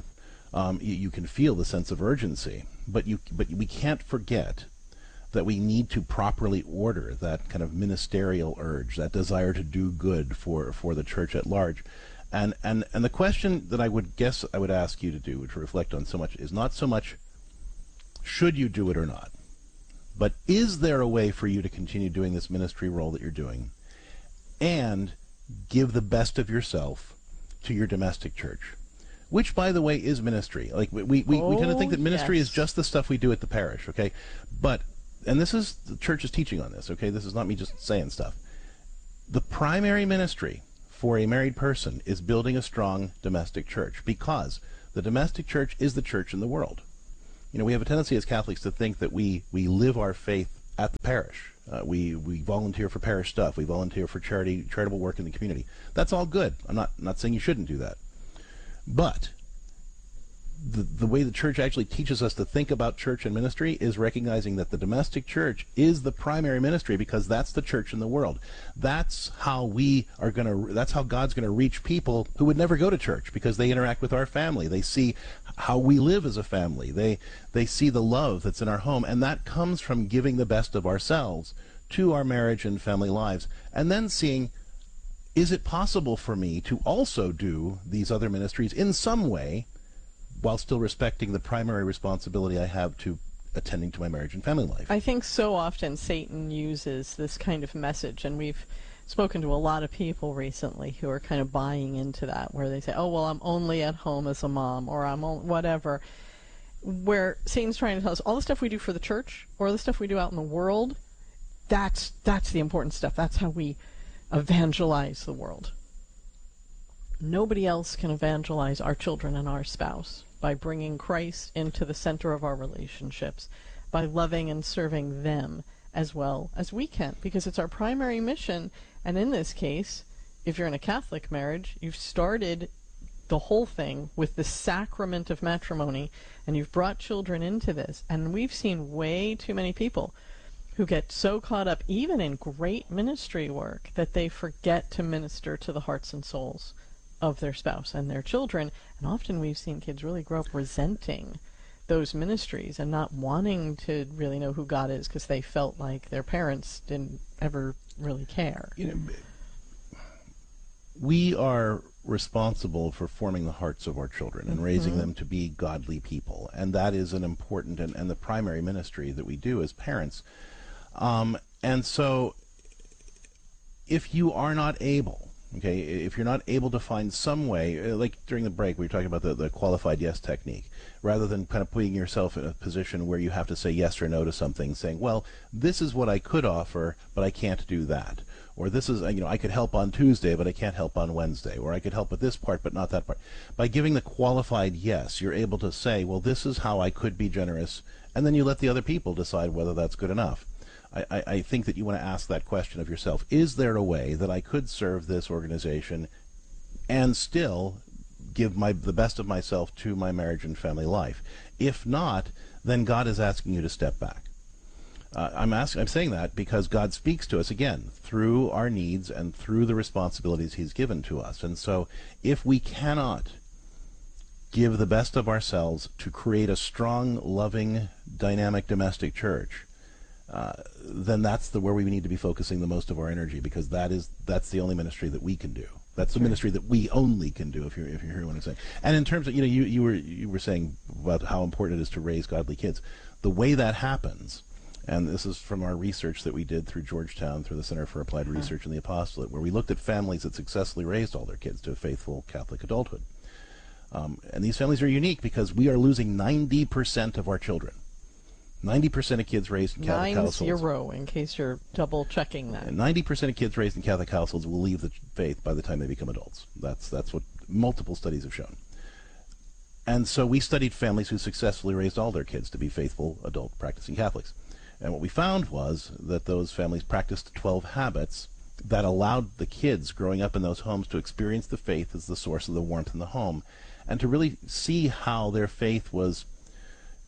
Um, you, you can feel the sense of urgency, but you but we can't forget that we need to properly order that kind of ministerial urge, that desire to do good for, for the church at large. And, and and the question that I would guess I would ask you to do, to reflect on so much, is not so much should you do it or not, but is there a way for you to continue doing this ministry role that you're doing and give the best of yourself to your domestic church? Which, by the way, is ministry. Like we we, we, oh, we tend to think that ministry yes. is just the stuff we do at the parish, okay? But, and this is, the church is teaching on this, okay? This is not me just saying stuff. The primary ministry for a married person is building a strong domestic church, because the domestic church is the church in the world. You know, we have a tendency as Catholics to think that we, we live our faith at the parish. Uh, we, we volunteer for parish stuff. We volunteer for charity, charitable work in the community. That's all good. I'm not, not saying you shouldn't do that. But the, the way the church actually teaches us to think about church and ministry is recognizing that the domestic church is the primary ministry, because that's the church in the world. That's how we are going to, that's how God's going to reach people who would never go to church, because they interact with our family. They see how we live as a family. They, they see the love that's in our home, and that comes from giving the best of ourselves to our marriage and family lives, and then seeing, is it possible for me to also do these other ministries in some way while still respecting the primary responsibility I have to attending to my marriage and family life? I think so often Satan uses this kind of message, and we've spoken to a lot of people recently who are kind of buying into that, where they say, oh, well, I'm only at home as a mom, or I'm on whatever, where Satan's trying to tell us all the stuff we do for the church or the stuff we do out in the world, that's that's the important stuff. That's how we evangelize the world. Nobody else can evangelize our children and our spouse by bringing Christ into the center of our relationships, by loving and serving them as well as we can, because it's our primary mission. And in this case, if you're in a Catholic marriage, you've started the whole thing with the sacrament of matrimony, and you've brought children into this. And we've seen way too many people who get so caught up even in great ministry work that they forget to minister to the hearts and souls of their spouse and their children. And often we've seen kids really grow up resenting those ministries and not wanting to really know who God is, because they felt like their parents didn't ever really care. You know, we are responsible for forming the hearts of our children and raising mm-hmm. them to be godly people, and that is an important and, and the primary ministry that we do as parents. Um, and so if you are not able, okay, if you're not able to find some way, like during the break we were talking about the, the qualified yes technique, rather than kind of putting yourself in a position where you have to say yes or no to something, saying, well, this is what I could offer, but I can't do that. Or this is, you know, I could help on Tuesday, but I can't help on Wednesday. Or I could help with this part, but not that part. By giving the qualified yes, you're able to say, well, this is how I could be generous, and then you let the other people decide whether that's good enough. I, I think that you want to ask that question of yourself. Is there a way that I could serve this organization and still give my the best of myself to my marriage and family life? If not, then God is asking you to step back. Uh, I'm asking, I'm saying that because God speaks to us, again, through our needs and through the responsibilities he's given to us. And so if we cannot give the best of ourselves to create a strong, loving, dynamic domestic church, Uh, then that's the where we need to be focusing the most of our energy, because that is that's the only ministry that we can do. That's the sure. ministry that we only can do. If you're if you're hearing what I'm saying. And in terms of, you know, you you were you were saying about how important it is to raise godly kids. The way that happens, and this is from our research that we did through Georgetown, through the Center for Applied uh-huh. Research in the Apostolate, where we looked at families that successfully raised all their kids to a faithful Catholic adulthood. Um, and these families are unique because we are losing ninety percent of our children. ninety percent of kids raised in Catholic Nine households. zero, in case you're double checking that. And ninety percent of kids raised in Catholic households will leave the faith by the time they become adults. That's that's what multiple studies have shown. And so we studied families who successfully raised all their kids to be faithful adult practicing Catholics. And what we found was that those families practiced twelve habits that allowed the kids growing up in those homes to experience the faith as the source of the warmth in the home, and to really see how their faith was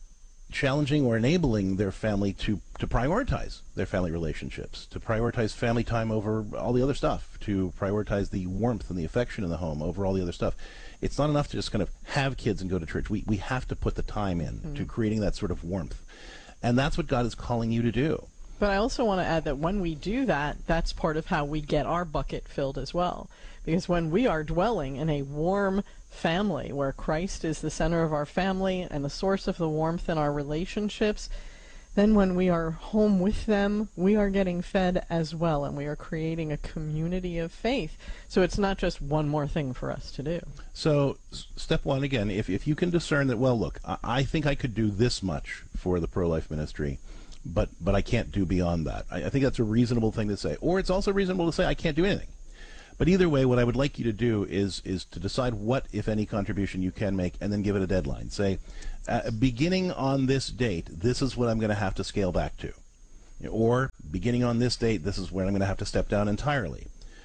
challenging or enabling their family to, to prioritize their family relationships, to prioritize family time over all the other stuff, to prioritize the warmth and the affection in the home over all the other stuff. It's not enough to just kind of have kids and go to church. We, we have to put the time in mm-hmm. to creating that sort of warmth. And that's what God is calling you to do. But I also want to add that when we do that, that's part of how we get our bucket filled as well. Because when we are dwelling in a warm family, where Christ is the center of our family and the source of the warmth in our relationships, then when we are home with them, we are getting fed as well, and we are creating a community of faith. So it's not just one more thing for us to do. So step one, again, if, if you can discern that, well, look, I, I think I could do this much for the pro-life ministry, but but I can't do beyond that. I, I think that's a reasonable thing to say. Or it's also reasonable to say I can't do anything. But either way, what I would like you to do is is to decide what, if any, contribution you can make, and then give it a deadline. Say, uh, beginning on this date, this is what I'm going to have to scale back to. Or, beginning on this date, this is where I'm going to have to step down entirely.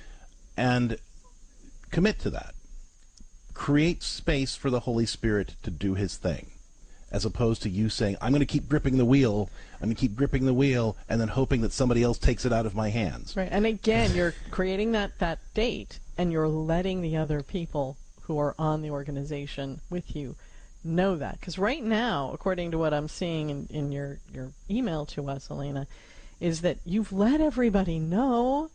And commit to that. Create space for the Holy Spirit to do his thing, as opposed to you saying, I'm going to keep gripping the wheel, I'm going to keep gripping the wheel, and then hoping that somebody else takes it out of my hands. Right, and again, you're creating that, that date, and you're letting the other people who are on the organization with you know that. Because right now, according to what I'm seeing in, in your, your email to us, Elena, is that you've let everybody know,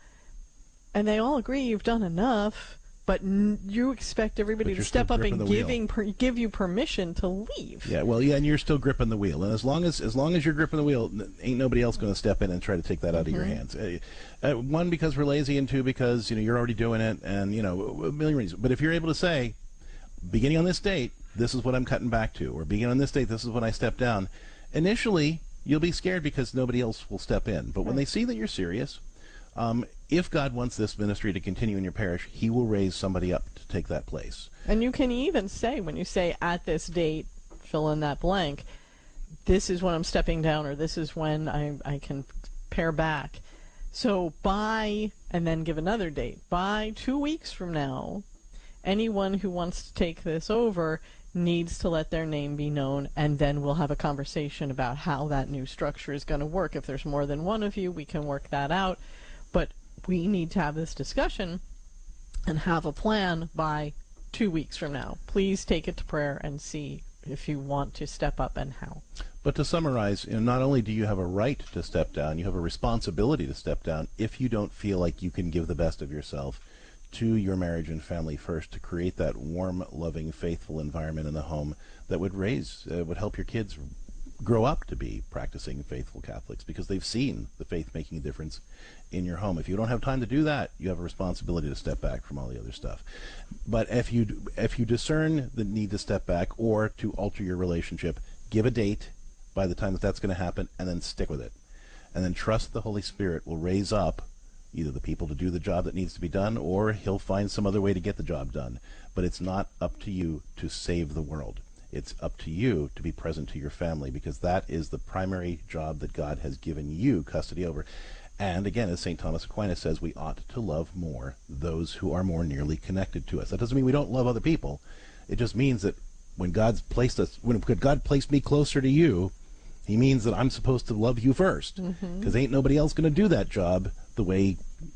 and they all agree you've done enough, but n- you expect everybody to step up and giving per- give you permission to leave. Yeah, well, yeah, and you're still gripping the wheel. And as long as as long as you're gripping the wheel, ain't nobody else going to step in and try to take that out mm-hmm. of your hands. Uh, uh, one, because we're lazy, and two, because you know you're already doing it, and you know a million reasons. But if you're able to say, beginning on this date, this is what I'm cutting back to, or beginning on this date, this is when I step down. Initially, you'll be scared because nobody else will step in. But when they see that you're serious, um, if God wants this ministry to continue in your parish, he will raise somebody up to take that place. And you can even say, when you say at this date, fill in that blank, this is when I'm stepping down, or this is when I, I can pare back. So by, and then give another date, by two weeks from now, anyone who wants to take this over needs to let their name be known, and then we'll have a conversation about how that new structure is going to work. If there's more than one of you, we can work that out. But we need to have this discussion and have a plan by two weeks from now. Please take it to prayer and see if you want to step up and how. But to summarize, you know, not only do you have a right to step down, you have a responsibility to step down if you don't feel like you can give the best of yourself to your marriage and family first, to create that warm, loving, faithful environment in the home that would raise, uh, would help your kids grow up to be practicing faithful Catholics, because they've seen the faith making a difference in your home. If you don't have time to do that, you have a responsibility to step back from all the other stuff. But if you if you discern the need to step back or to alter your relationship, give a date by the time that that's going to happen, and then stick with it. And then trust the Holy Spirit will raise up either the people to do the job that needs to be done, or he'll find some other way to get the job done. But it's not up to you to save the world. It's up to you to be present to your family, because that is the primary job that God has given you custody over. And again, as Saint Thomas Aquinas says, we ought to love more those who are more nearly connected to us. That doesn't mean we don't love other people. It just means that when God's placed us, when God placed me closer to you, he means that I'm supposed to love you first, because mm-hmm. ain't nobody else going to do that job the way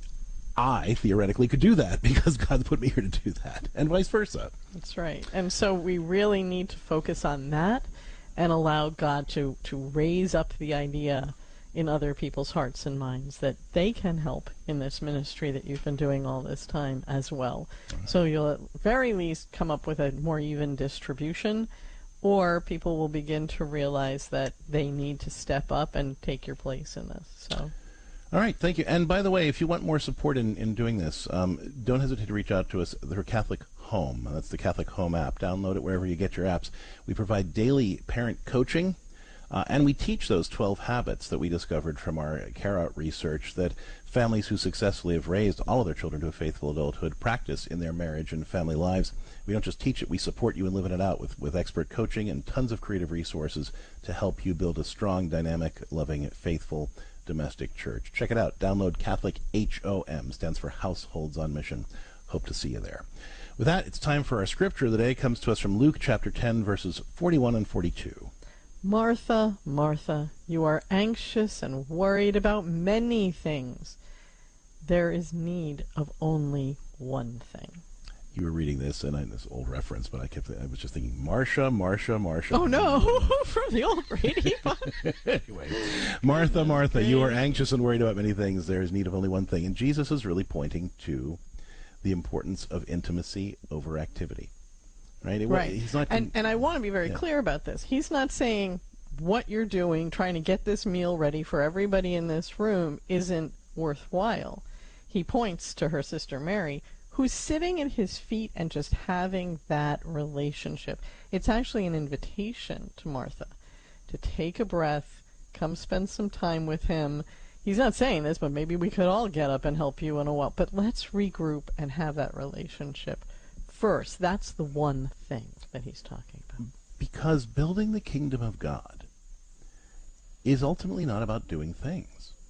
I theoretically could do that, because God put me here to do that, and vice versa. That's right. And so we really need to focus on that and allow God to, to raise up the idea in other people's hearts and minds that they can help in this ministry that you've been doing all this time as well. Right. So you'll at very least come up with a more even distribution, or people will begin to realize that they need to step up and take your place in this. So. All right, thank you. And by the way, if you want more support in, in doing this, um, don't hesitate to reach out to us through Catholic Home. That's the Catholic Home app. Download it wherever you get your apps. We provide daily parent coaching, uh, and we teach those twelve habits that we discovered from our CARA research that families who successfully have raised all of their children to a faithful adulthood practice in their marriage and family lives. We don't just teach it, we support you in living it out with, with expert coaching and tons of creative resources to help you build a strong, dynamic, loving, faithful domestic church. Check it out. Download Catholic H O M, stands for Households on Mission. Hope to see you there. With that, it's time for our scripture of the day. It comes to us from Luke chapter ten, verses forty-one and forty-two. Martha, Martha, you are anxious and worried about many things. There is need of only one thing. You were reading this, and I this old reference, but I kept I was just thinking, Marcia, Marcia, Marcia. Oh no, from the old Brady book. Anyway, Martha, Martha, you are anxious and worried about many things. There is need of only one thing, and Jesus is really pointing to the importance of intimacy over activity. Right. It, right. He's not. And and I want to be very yeah. clear about this. He's not saying what you're doing, trying to get this meal ready for everybody in this room, isn't worthwhile. He points to her sister Mary, who's sitting at his feet and just having that relationship. It's actually an invitation to Martha to take a breath, come spend some time with him. He's not saying this, but maybe we could all get up and help you in a while. But let's regroup and have that relationship first. That's the one thing that he's talking about. Because building the kingdom of God is ultimately not about doing things.